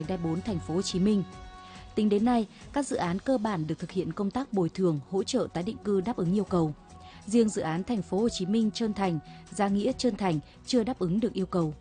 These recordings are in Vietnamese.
đai 4 thành phố Hồ Chí Minh. Tính đến nay, các dự án cơ bản được thực hiện công tác bồi thường, hỗ trợ tái định cư đáp ứng yêu cầu. Riêng dự án thành phố Hồ Chí Minh Trơn Thành, Gia Nghĩa Trơn Thành chưa đáp ứng được yêu cầu.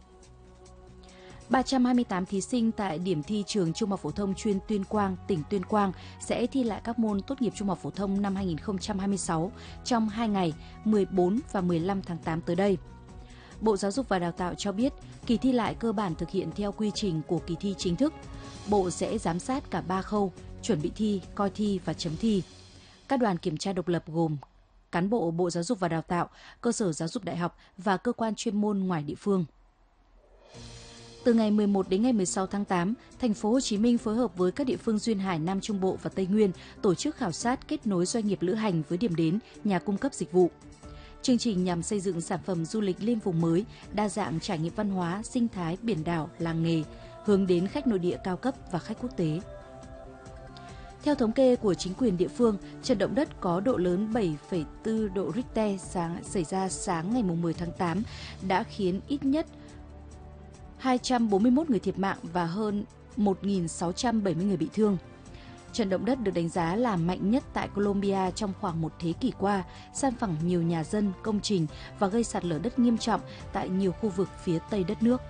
328 thí sinh tại điểm thi trường Trung học phổ thông chuyên Tuyên Quang, tỉnh Tuyên Quang sẽ thi lại các môn tốt nghiệp trung học phổ thông năm 2026 trong 2 ngày 14 và 15 tháng 8 tới đây. Bộ Giáo dục và Đào tạo cho biết, kỳ thi lại cơ bản thực hiện theo quy trình của kỳ thi chính thức. Bộ sẽ giám sát cả 3 khâu: chuẩn bị thi, coi thi và chấm thi. Các đoàn kiểm tra độc lập gồm cán bộ Bộ Giáo dục và Đào tạo, cơ sở giáo dục đại học và cơ quan chuyên môn ngoài địa phương. Từ ngày 11 đến ngày 16 tháng 8, thành phố Hồ Chí Minh phối hợp với các địa phương duyên hải Nam Trung Bộ và Tây Nguyên tổ chức khảo sát kết nối doanh nghiệp lữ hành với điểm đến, nhà cung cấp dịch vụ. Chương trình nhằm xây dựng sản phẩm du lịch liên vùng mới, đa dạng trải nghiệm văn hóa, sinh thái, biển đảo, làng nghề, hướng đến khách nội địa cao cấp và khách quốc tế. Theo thống kê của chính quyền địa phương, trận động đất có độ lớn 7,4 độ Richter xảy ra sáng ngày 10 tháng 8 đã khiến ít nhất 241 người thiệt mạng và hơn 1.670 người bị thương. Trận động đất được đánh giá là mạnh nhất tại Colombia trong khoảng một thế kỷ qua, san phẳng nhiều nhà dân, công trình và gây sạt lở đất nghiêm trọng tại nhiều khu vực phía tây đất nước.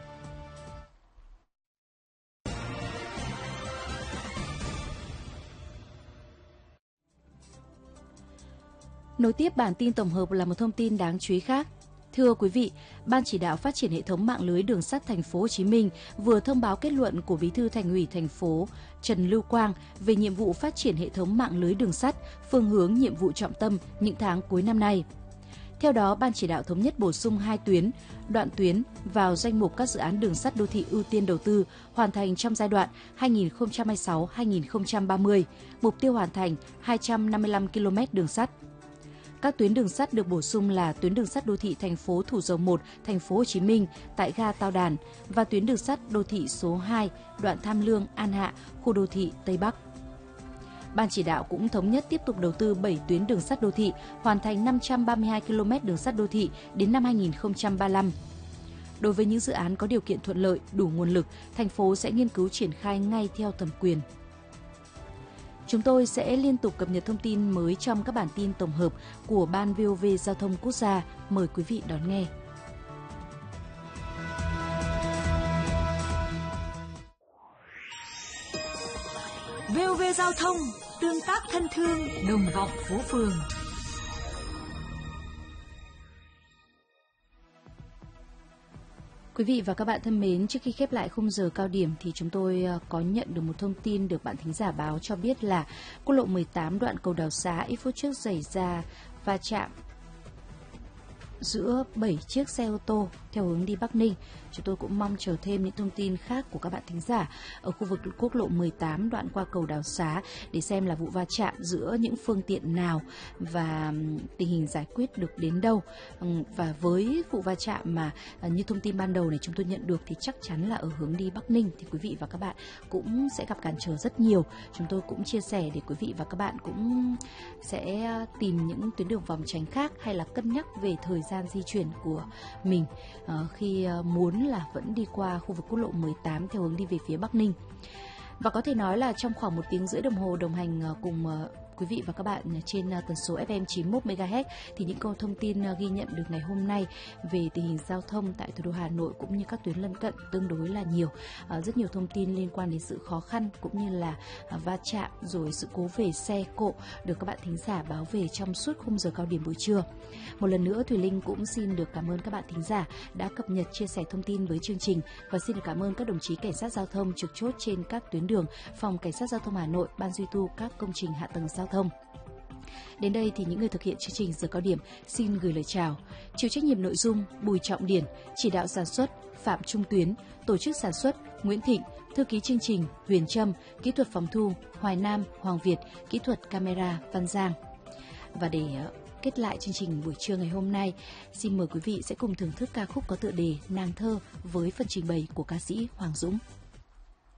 Nối tiếp bản tin tổng hợp là một thông tin đáng chú ý khác. Thưa quý vị, Ban chỉ đạo phát triển hệ thống mạng lưới đường sắt thành phố Hồ Chí Minh vừa thông báo kết luận của Bí thư Thành ủy thành phố Trần Lưu Quang về nhiệm vụ phát triển hệ thống mạng lưới đường sắt, phương hướng nhiệm vụ trọng tâm những tháng cuối năm nay. Theo đó, Ban chỉ đạo thống nhất bổ sung 2 đoạn tuyến vào danh mục các dự án đường sắt đô thị ưu tiên đầu tư hoàn thành trong giai đoạn 2026-2030, mục tiêu hoàn thành 255 km đường sắt. Các tuyến đường sắt được bổ sung là tuyến đường sắt đô thị thành phố Thủ Dầu Một, thành phố Hồ Chí Minh tại ga Tao Đàn và tuyến đường sắt đô thị số 2, đoạn Tham Lương, An Hạ, khu đô thị Tây Bắc. Ban chỉ đạo cũng thống nhất tiếp tục đầu tư 7 tuyến đường sắt đô thị, hoàn thành 532 km đường sắt đô thị đến năm 2035. Đối với những dự án có điều kiện thuận lợi, đủ nguồn lực, thành phố sẽ nghiên cứu triển khai ngay theo thẩm quyền. Chúng tôi sẽ liên tục cập nhật thông tin mới trong các bản tin tổng hợp của Ban VOV Giao thông Quốc gia. Mời quý vị đón nghe. VOV Giao thông, tương tác thân thương, đồng vọng phố phường. Quý vị và các bạn thân mến, trước khi khép lại khung giờ cao điểm thì chúng tôi có nhận được một thông tin được bạn thính giả báo cho biết là quốc lộ 18 đoạn cầu Đào Xá ít phút trước xảy ra va chạm giữa 7 chiếc xe ô tô theo hướng đi Bắc Ninh. Chúng tôi cũng mong chờ thêm những thông tin khác của các bạn thính giả ở khu vực quốc lộ 18 đoạn qua cầu Đào Xá để xem là vụ va chạm giữa những phương tiện nào và tình hình giải quyết được đến đâu. Và với vụ va chạm mà như thông tin ban đầu này chúng tôi nhận được thì chắc chắn là ở hướng đi Bắc Ninh thì quý vị và các bạn cũng sẽ gặp cản trở rất nhiều. Chúng tôi cũng chia sẻ để quý vị và các bạn cũng sẽ tìm những tuyến đường vòng tránh khác hay là cân nhắc về thời gian di chuyển của mình khi muốn là vẫn đi qua khu vực quốc lộ 18 theo hướng đi về phía Bắc Ninh. Và có thể nói là trong khoảng 1 tiếng rưỡi đồng hồ đồng hành cùng quý vị và các bạn trên tần số FM 91 MHz thì những câu thông tin ghi nhận được ngày hôm nay về tình hình giao thông tại thủ đô Hà Nội cũng như các tuyến lân cận tương đối là nhiều. Rất nhiều thông tin liên quan đến sự khó khăn cũng như là va chạm rồi sự cố về xe cộ được các bạn thính giả báo về trong suốt khung giờ cao điểm buổi trưa. Một lần nữa Thùy Linh cũng xin được cảm ơn các bạn thính giả đã cập nhật chia sẻ thông tin với chương trình và xin được cảm ơn các đồng chí cảnh sát giao thông trực chốt trên các tuyến đường, phòng cảnh sát giao thông Hà Nội, ban duy tu các công trình hạ tầng giao thông. Đến đây thì những người thực hiện chương trình giờ cao điểm xin gửi lời chào. Chịu trách nhiệm nội dung Bùi Trọng Điển, chỉ đạo sản xuất Phạm Trung Tuyến, tổ chức sản xuất Nguyễn Thịnh, thư ký chương trình Huyền Trâm, kỹ thuật phòng thu Hoài Nam, Hoàng Việt, kỹ thuật camera Văn Giang. Và để kết lại chương trình buổi trưa ngày hôm nay, xin mời quý vị sẽ cùng thưởng thức ca khúc có tựa đề Nàng Thơ với phần trình bày của ca sĩ Hoàng Dũng.